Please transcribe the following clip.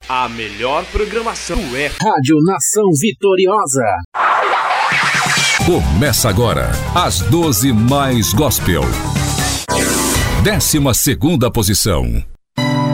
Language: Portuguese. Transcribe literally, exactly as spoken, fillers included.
A melhor programação é Rádio Nação Vitoriosa. Começa agora, às doze mais gospel. Décima segunda posição.